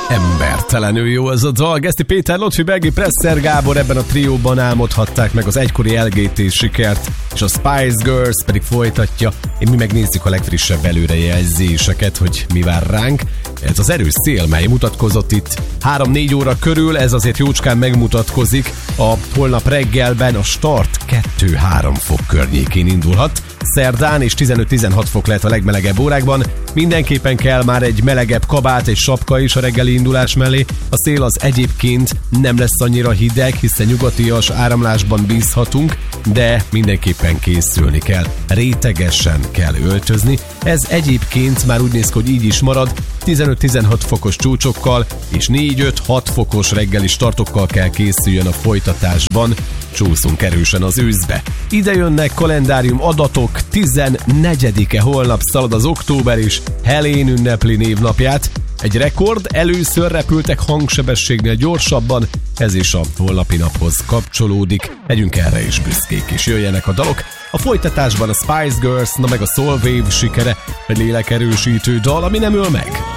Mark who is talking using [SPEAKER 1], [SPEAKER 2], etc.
[SPEAKER 1] Embertelenül jó ez a dal. Geszti Péter, Lotfi Bergi, Presser Gábor ebben a trióban álmodhatták meg az egykori LGT sikert, és a Spice Girls pedig folytatja. Mi megnézzük a legfrissebb előrejelzéseket, hogy mi vár ránk. Ez az erős szél, mely mutatkozott itt 3-4 óra körül, ez azért jócskán megmutatkozik. A holnap reggelben a start 2-3 fok környékén indulhat. Szerdán és 15-16 fok lehet a legmelegebb órákban. Mindenképpen kell már egy melegebb kabát, egy sapka is a reggeli indulás mellé. A szél az egyébként nem lesz annyira hideg, hiszen nyugatias áramlásban bízhatunk, de mindenképpen készülni kell. Rétegesen kell öltözni. Ez egyébként már úgy néz ki, hogy így is marad. 15-16 fokos csúcsokkal és 4-5-6 fokos reggeli startokkal kell készüljön a folytatásban. Csúszunk erősen az őszbe. Ide jönnek kalendárium adatok, 14-e holnap szalad az október, és Helen ünnepli névnapját. Egy rekord, először repültek hangsebességnél gyorsabban, ez is a holnapi naphoz kapcsolódik. Legyünk erre is büszkék, és jöjjenek a dalok. A folytatásban a Spice Girls, na meg a Soul Wave sikere, egy lélekerősítő dal, ami nem öl meg.